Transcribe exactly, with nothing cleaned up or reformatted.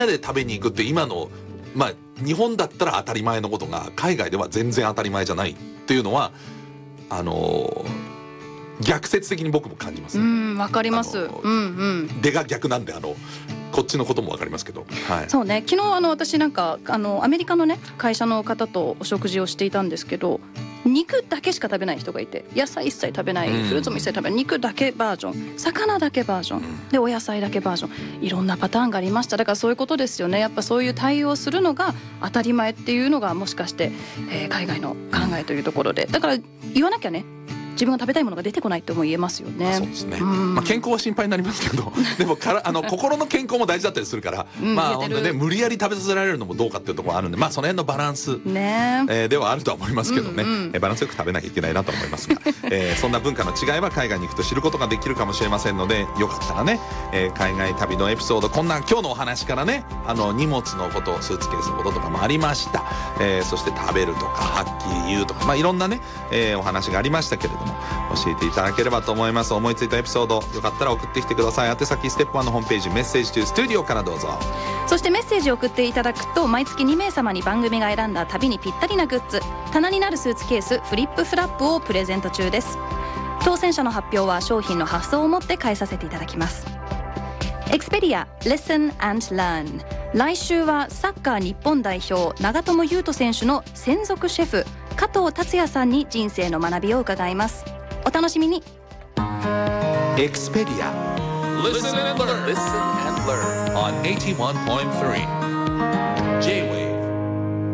で食べに行くって今のまあ日本だったら当たり前のことが海外では全然当たり前じゃないっていうのはあの逆説的に僕も感じますね。 うんわかります。うんうん出が逆なんであのこっちのこともわかりますけど、はい、 そうね昨日あの私なんかあのアメリカのね会社の方とお食事をしていたんですけど肉だけしか食べない人がいて野菜一切食べない、うん、フルーツも一切食べない肉だけバージョン魚だけバージョン、うん、でお野菜だけバージョンいろんなパターンがありました。だからそういうことですよね。やっぱそういう対応するのが当たり前っていうのがもしかして、えー、海外の考えというところでだから言わなきゃね自分が食べたいものが出てこないとも言えますよね。 そうですね、まあ、健康は心配になりますけどでもからあの心の健康も大事だったりするから、うん、まあ本当にね無理やり食べさせられるのもどうかっていうところあるんでまあその辺のバランス、ねえー、ではあるとは思いますけどね、うんうん、バランスよく食べなきゃいけないなと思いますが、えー、そんな文化の違いは海外に行くと知ることができるかもしれませんのでよかったらね、えー、海外旅のエピソードこんな今日のお話からねあの荷物のことスーツケースのこととかもありました、えー、そして食べるとかはっきり言うとか、まあ、いろんなね、えー、お話がありましたけれども教えていただければと思います。思いついたエピソードよかったら送ってきてください。宛先ステップワンのホームページメッセージトゥスタジオからどうぞ。 そしてメッセージを送っていただくと毎月に名様に番組が選んだ旅にぴったりなグッズ棚になるスーツケースフリップフラップをプレゼント中です。当選者の発表は商品の発送をもって返させていただきます。エクスペリア Listen and Learn 来週はサッカー日本代表長友佑都選手の専属シェフ加藤達也さんに人生の学びを伺います。お楽しみに。 エクスペリア Listen and Learn Listen and Learn on エイティワンポイントスリー J-Wave